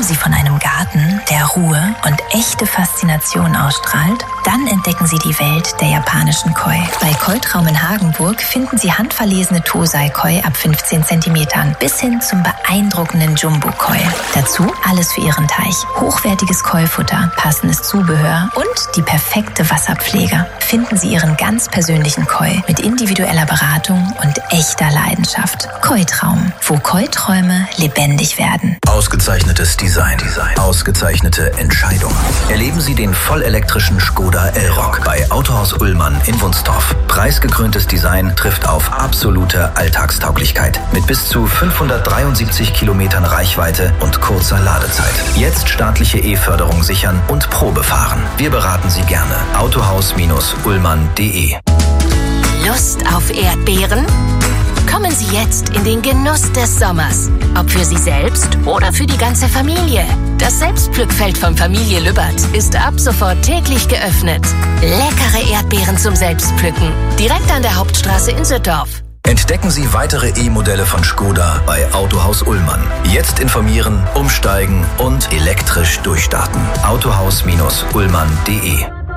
Träumen Sie von einem Garten, der Ruhe und echte Faszination ausstrahlt? Dann entdecken Sie die Welt der japanischen Koi. Bei Koi-Traum in Hagenburg finden Sie handverlesene Tosei-Koi ab 15 cm bis hin zum beeindruckenden Jumbo-Koi. Dazu alles für Ihren Teich. Hochwertiges Koi-Futter, passendes Zubehör und die perfekte Wasserpflege. Finden Sie Ihren ganz persönlichen Koi mit individueller Beratung und echter Leidenschaft. Koi-Traum, wo Koi-Träume lebendig werden. Ausgezeichnetes Design. Ausgezeichnete Entscheidungen. Erleben Sie den vollelektrischen Škoda Elroq bei Autohaus Ullmann in Wunstorf. Preisgekröntes Design trifft auf absolute Alltagstauglichkeit mit bis zu 573 Kilometern Reichweite und kurzer Ladezeit. Jetzt staatliche E-Förderung sichern und Probe fahren. Wir beraten Sie gerne. Autohaus-ullmann.de. Lust auf Erdbeeren? Kommen Sie jetzt in den Genuss des Sommers. Ob für Sie selbst oder für die ganze Familie. Das Selbstpflückfeld von Familie Lübbert ist ab sofort täglich geöffnet. Leckere Erdbeeren zum Selbstpflücken. Direkt an der Hauptstraße in Süddorf. Entdecken Sie weitere E-Modelle von Škoda bei Autohaus Ullmann. Jetzt informieren, umsteigen und elektrisch durchstarten. Autohaus-ullmann.de